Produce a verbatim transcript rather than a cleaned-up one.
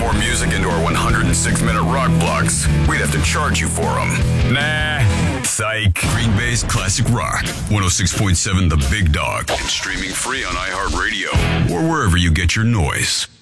more music into our one hundred six minute rock blocks, we'd have to charge you for them. Nah, psych. Green Bay's classic rock. one oh six point seven The Big Dog. And streaming free on iHeartRadio or wherever you get your noise.